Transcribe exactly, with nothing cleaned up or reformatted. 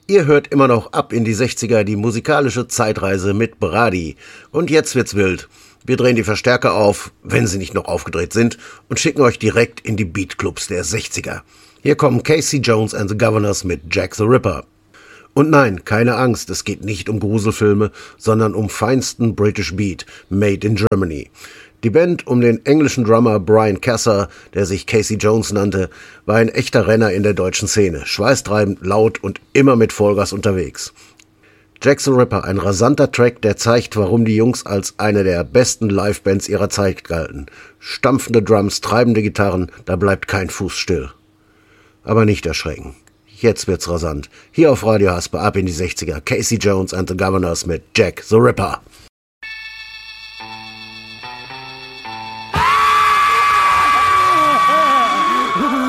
Ihr hört immer noch Ab in die sechziger, die musikalische Zeitreise mit Brady. Und jetzt wird's wild. Wir drehen die Verstärker auf, wenn sie nicht noch aufgedreht sind, und schicken euch direkt in die Beatclubs der sechziger. Hier kommen Casey Jones and the Governors mit Jack the Ripper. Und nein, keine Angst, es geht nicht um Gruselfilme, sondern um feinsten British Beat, made in Germany. Die Band um den englischen Drummer Brian Casser, der sich Casey Jones nannte, war ein echter Renner in der deutschen Szene, schweißtreibend, laut und immer mit Vollgas unterwegs. Jack the Ripper, ein rasanter Track, der zeigt, warum die Jungs als eine der besten Livebands ihrer Zeit galten. Stampfende Drums, treibende Gitarren, da bleibt kein Fuß still. Aber nicht erschrecken. Jetzt wird's rasant. Hier auf Radio Haspe, Ab in die sechziger, Casey Jones and the Governors mit Jack the Ripper.